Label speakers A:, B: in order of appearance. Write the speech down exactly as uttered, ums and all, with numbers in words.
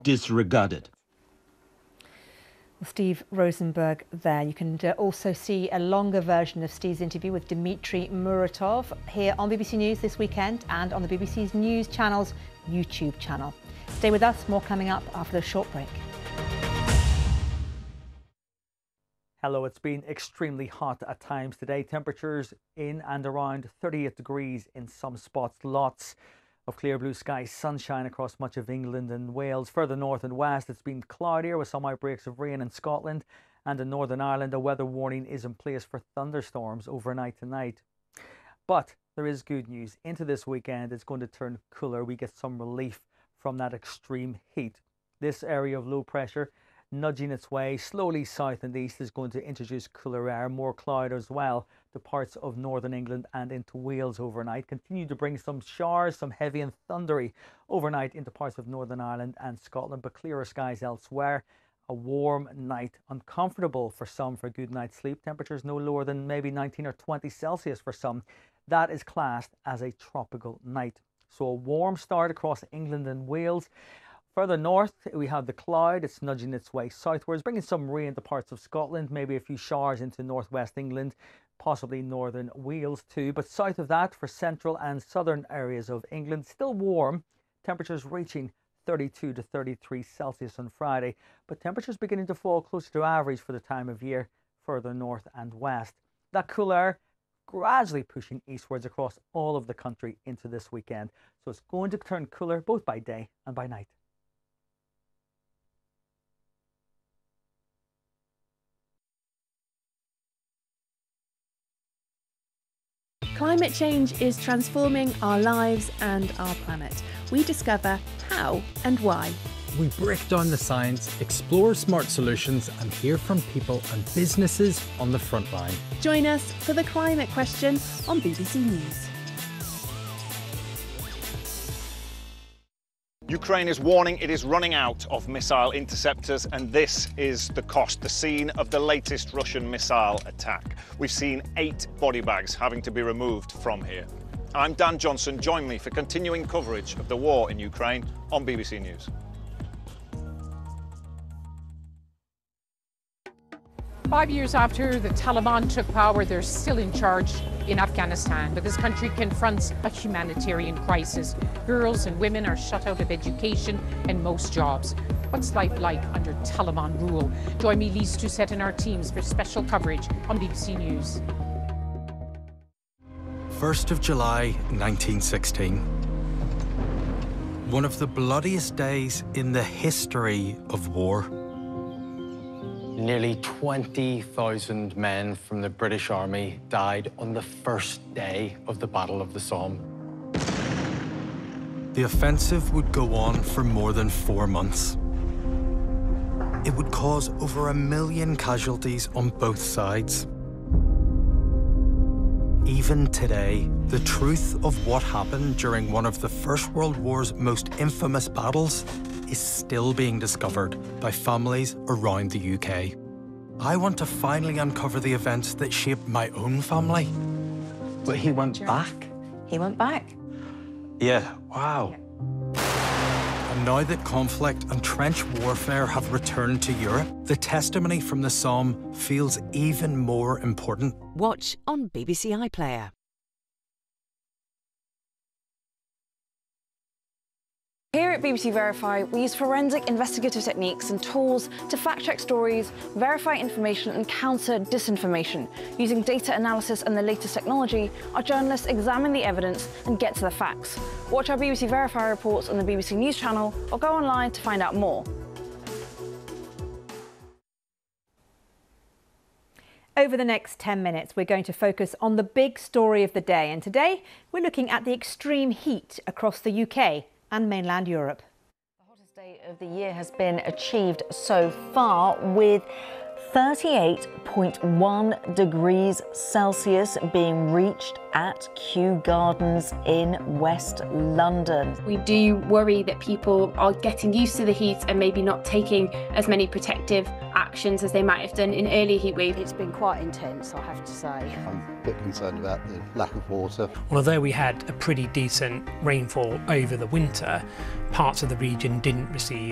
A: disregarded.
B: Steve Rosenberg there. You can uh, also see a longer version of Steve's interview with Dmitry Muratov here on B B C News this weekend and on the B B C's News Channel's YouTube channel. Stay with us, more coming up after the short break.
C: Hello, it's been extremely hot at times today. Temperatures in and around thirty-eight degrees in some spots. Lots of clear blue skies, sunshine across much of England and Wales. Further north and west, it's been cloudier with some outbreaks of rain in Scotland, and in Northern Ireland a weather warning is in place for thunderstorms overnight tonight. But there is good news. Into this weekend it's going to turn cooler. We get some relief from that extreme heat. This area of low pressure nudging its way slowly south and east is going to introduce cooler air, more cloud as well to parts of northern England and into Wales overnight. Continue to bring some showers, some heavy and thundery overnight into parts of Northern Ireland and Scotland, but clearer skies elsewhere. A warm night, uncomfortable for some for a good night's sleep. Temperatures no lower than maybe nineteen or twenty Celsius for some. That is classed as a tropical night. So a warm start across England and Wales. Further north, we have the cloud. It's nudging its way southwards, bringing some rain to parts of Scotland, maybe a few showers into northwest England, possibly northern Wales too. But south of that, for central and southern areas of England, still warm. Temperatures reaching thirty-two to thirty-three Celsius on Friday, but temperatures beginning to fall closer to average for the time of year further north and west. That cool air gradually pushing eastwards across all of the country into this weekend. So it's going to turn cooler both by day and by night.
D: Climate change is transforming our lives and our planet. We discover how and why.
E: We break down the science, explore smart solutions and hear from people and businesses on the front line.
D: Join us for The Climate Question on B B C News.
F: Ukraine is warning it is running out of missile interceptors, and this is the cost, the scene of the latest Russian missile attack. We've seen eight body bags having to be removed from here. I'm Dan Johnson. Join me for continuing coverage of the war in Ukraine on B B C News.
G: Five years after the Taliban took power, they're still in charge in Afghanistan, but this country confronts a humanitarian crisis. Girls and women are shut out of education and most jobs. What's life like under Taliban rule? Join me, Lise Doucette, and our teams for special coverage on B B C News.
E: first of July nineteen sixteen. One of the bloodiest days in the history of war.
H: Nearly twenty thousand men from the British Army died on the first day of the Battle of the Somme.
E: The offensive would go on for more than four months. It would cause over a million casualties on both sides. Even today, the truth of what happened during one of the First World War's most infamous battles is still being discovered by families around the U K. I want to finally uncover the events that shaped my own family.
H: But he went back?
I: He went back.
H: Yeah, wow.
E: And now that conflict and trench warfare have returned to Europe, the testimony from the Somme feels even more important.
J: Watch on B B C iPlayer.
I: Here at B B C Verify, we use forensic investigative techniques and tools to fact-check stories, verify information and counter disinformation. Using data analysis and the latest technology, our journalists examine the evidence and get to the facts. Watch our B B C Verify reports on the B B C News channel or go online to find out more.
B: Over the next ten minutes, we're going to focus on the big story of the day. And today, we're looking at the extreme heat across the U K and mainland Europe.
K: The hottest day of the year has been achieved so far, with thirty-eight point one degrees Celsius being reached at Kew Gardens in West London.
L: We do worry that people are getting used to the heat and maybe not taking as many protective actions as they might have done in earlier heat waves.
M: It's been quite intense, I have to say.
N: I'm a bit concerned about the lack of water.
O: Well, although we had a pretty decent rainfall over the winter, parts of the region didn't receive